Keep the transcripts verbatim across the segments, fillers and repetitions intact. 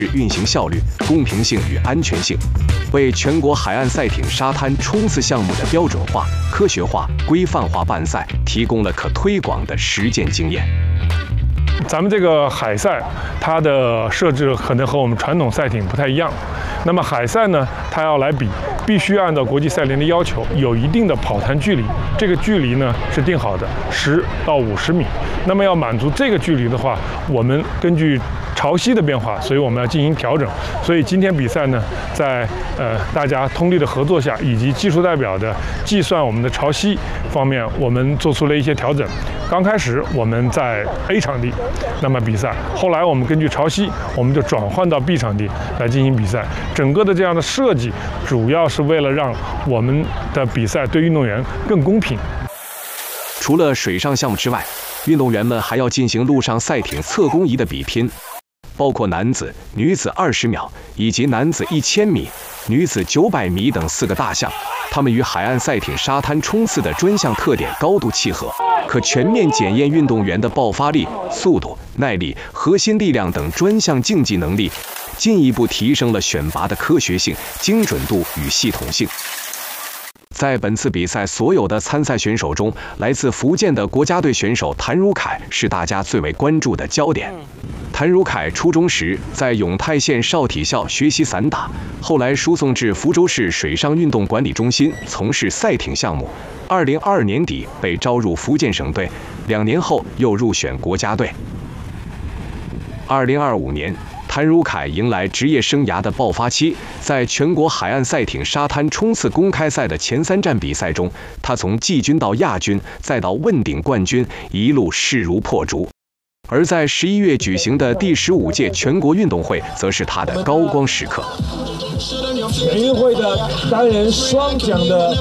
运行效率、公平性与安全性，为全国海岸赛艇沙滩冲刺项目的标准化、科学化、规范化办赛提供了可推广的实践经验。 咱们这个海赛，它的设置可能和我们传统赛艇不太一样。那么海赛呢，它要来比，必须按照国际赛联的要求，有一定的跑弹距离。这个距离呢是定好的，十到五十米。那么要满足这个距离的话，我们根据潮汐的变化，所以我们要进行调整。所以今天比赛呢，在呃大家通力的合作下，以及技术代表的计算我们的潮汐方面，我们做出了一些调整。刚开始我们在 A 场地，那么比赛，后来我们根据潮汐，我们就转换到 B 场地来进行比赛。整个的这样的设计，主要是为了让我们的比赛对运动员更公平。 除了水上项目之外，运动员们还要进行陆上赛艇侧弓移的比拼，包括男子、女子二十秒以及男子一千米、女子九百米等四个大项。他们与海岸赛艇沙滩冲刺的专项特点高度契合，可全面检验运动员的爆发力、速度、耐力、核心力量等专项竞技能力，进一步提升了选拔的科学性、精准度与系统性。在本次比赛所有的参赛选手中，来自福建的国家队选手谭如凯是大家最为关注的焦点。谭如凯初中时在永泰县少体校学习散打，后来输送至福州市水上运动管理中心从事赛艇项目。二零二二年底被招入福建省队，两年后又入选国家队。二零二五年。谭如凯迎来职业生涯的爆发期，在全国海岸赛艇沙滩冲刺公开赛的前三站比赛中，他从季军到亚军，再到问鼎冠军，一路势如破竹。而在十一月举行的第十五届全国运动会，则是他的高光时刻。 全运会的单人双桨的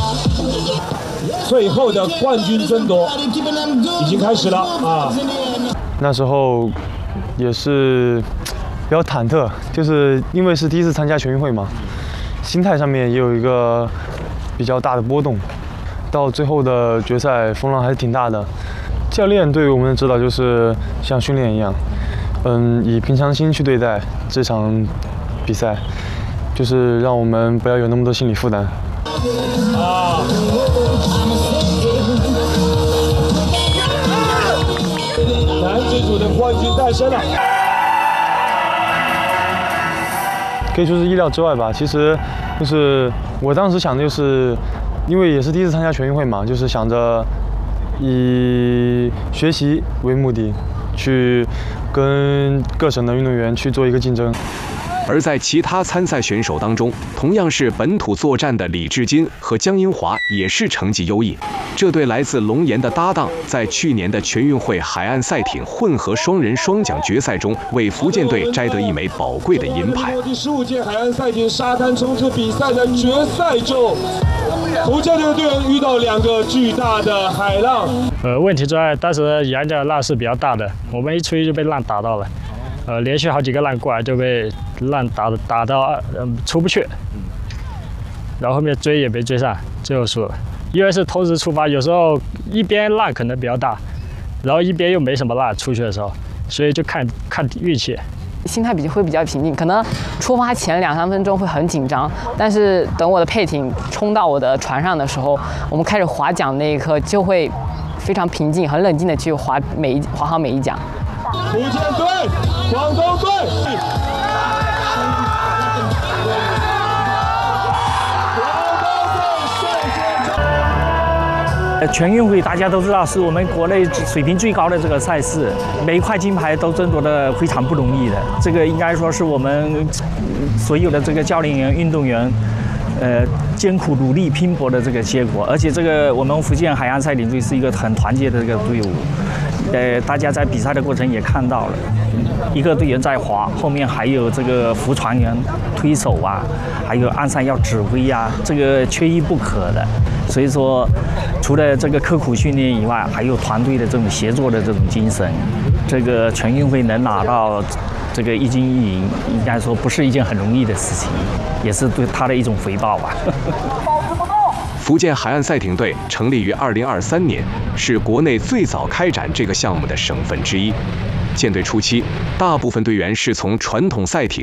最后的冠军争夺已经开始了啊！ 那时候也是比较忐忑，就是因为是第一次参加全运会嘛，心态上面也有一个比较大的波动。到最后的决赛，风浪还是挺大的。教练对于我们的指导就是像训练一样，嗯，以平常心去对待这场比赛，就是让我们不要有那么多心理负担。啊！男子组的冠军诞生了。可以说是意料之外吧。其实，就是我当时想的就是，因为也是第一次参加全运会嘛，就是想着以学习为目的，去跟各省的运动员去做一个竞争。 而在其他参赛选手当中，同样是本土作战的李志金和江英华也是成绩优异。这对来自龙岩的搭档，在去年的全运会海岸赛艇混合双人双桨决赛中，为福建队摘得一枚宝贵的银牌。 第十五届海岸赛艇沙滩冲刺比赛的决赛中，福建队的队员遇到两个巨大的海浪。 呃，问题之外，当时沿着浪是比较大的，我们一出去就被浪打到了。呃，连续好几个浪过来就被浪打打到嗯出不去，然后后面追也没追上，最后输了。因为是同时出发，有时候一边浪可能比较大，然后一边又没什么浪出去的时候，所以就看看运气。 心态比会比较平静，可能出发前两三分钟会很紧张，但是等我的配艇冲到我的船上的时候，我们开始划桨那一刻就会非常平静、很冷静的去划每一划好每一桨。 福建队，广东队。 全运会大家都知道是我们国内水平最高的这个赛事，每一块金牌都争夺的非常不容易的。这个应该说是我们所有的这个教练员、运动员，呃，艰苦努力拼搏的这个结果。而且这个我们福建海岸赛艇队是一个很团结的这个队伍，呃，大家在比赛的过程也看到了，一个队员在划，后面还有这个扶船员、推手啊，还有岸上要指挥啊，这个缺一不可的。所以说，除了这个刻苦训练以外，还有团队的这种协作的这种精神。这个全运会能拿到这个一金一银，应该说不是一件很容易的事情，也是对他的一种回报吧。 福建海岸赛艇队成立于二零二三年，是国内最早开展这个项目的省份之一。 建队初期，大部分队员是从传统赛艇